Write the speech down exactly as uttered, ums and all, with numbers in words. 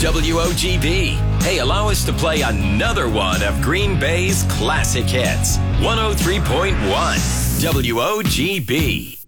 W O G B. Hey, allow us to play another one of Green Bay's classic hits. one oh three point one W O G B.